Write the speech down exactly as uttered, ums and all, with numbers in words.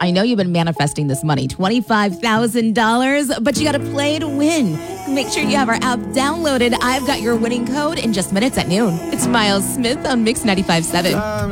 I know you've been manifesting this money, twenty-five thousand dollars, but you got to play to win. Make sure you have our app downloaded. I've got your winning code in just minutes at noon. It's Miles Smith on Mix ninety-five point seven.